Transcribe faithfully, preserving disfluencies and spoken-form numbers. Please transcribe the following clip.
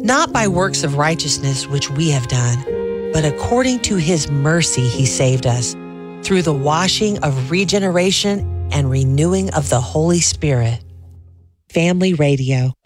not by works of righteousness which we have done, but according to his mercy he saved us, through the washing of regeneration and renewing of the Holy Spirit. Family Radio.